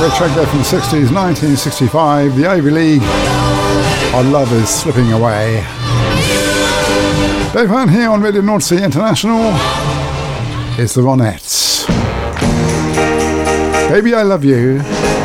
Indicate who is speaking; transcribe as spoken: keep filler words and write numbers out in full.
Speaker 1: Great track there from the sixties, nineteen sixty-five, the Ivy League, Our Love Is Slipping Away. Dave Hearn here on Radio North Sea International. It's the Ronettes. Baby, I Love You.